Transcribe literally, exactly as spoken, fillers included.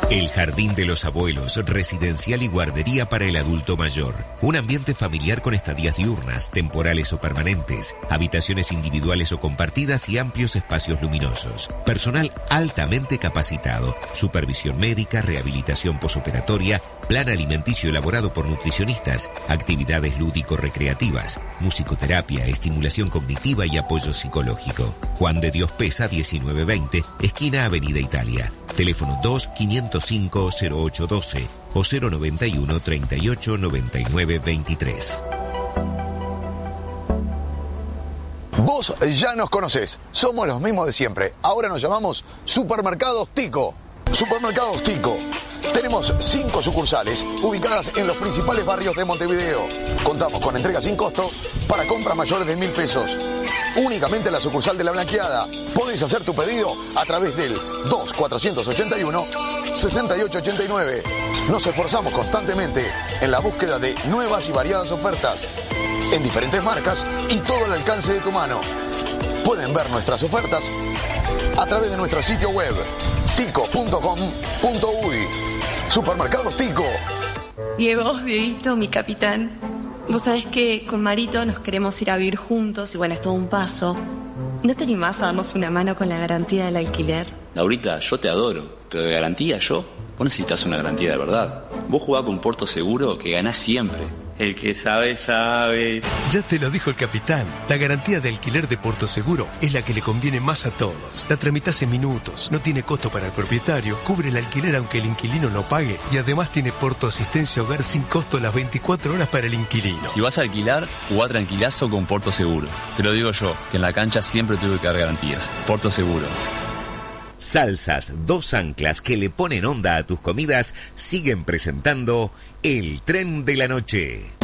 El Jardín de los Abuelos, residencial y guardería para el adulto mayor. Un ambiente familiar con estadías diurnas, temporales o permanentes, habitaciones individuales o compartidas y amplios espacios luminosos. Personal altamente capacitado, supervisión médica, rehabilitación posoperatoria, plan alimenticio elaborado por nutricionistas, actividades lúdico-recreativas, musicoterapia, estimulación cognitiva y apoyo psicológico. Juan de Dios Pesa diecinueve veinte, esquina Avenida Italia. Teléfono dos, quinientos cinco, cero ocho doce o cero noventa y uno, treinta y ocho, noventa y nueve, veintitrés. Vos ya nos conocés, somos los mismos de siempre. Ahora nos llamamos Supermercados Tico. Supermercados Tico. Tenemos cinco sucursales ubicadas en los principales barrios de Montevideo. Contamos con entrega sin costo para compras mayores de mil pesos. Únicamente en la sucursal de La Blanqueada. Podés hacer tu pedido a través del dos, cuatrocientos ochenta y uno, sesenta y ocho ochenta y nueve. Nos esforzamos constantemente en la búsqueda de nuevas y variadas ofertas en diferentes marcas y todo al alcance de tu mano. Pueden ver nuestras ofertas a través de nuestro sitio web tico punto com punto uy. Supermercados Tico. Diego, Dieguito, mi capitán. Vos sabés que con Marito nos queremos ir a vivir juntos y bueno, es todo un paso. ¿No te animás a darnos una mano con la garantía del alquiler? Laurita, yo te adoro, pero de garantía yo. Vos necesitas una garantía de verdad. Vos jugás con Porto Seguro que ganás siempre. El que sabe, sabe. Ya te lo dijo el capitán. La garantía de alquiler de Porto Seguro es la que le conviene más a todos. La tramitas en minutos, no tiene costo para el propietario, cubre el alquiler aunque el inquilino no pague y además tiene Porto Asistencia Hogar sin costo las veinticuatro horas para el inquilino. Si vas a alquilar, jugá tranquilazo con Porto Seguro. Te lo digo yo, que en la cancha siempre tuve que dar garantías. Porto Seguro. Salsas, dos anclas que le ponen onda a tus comidas, siguen presentando El Tren de la Noche.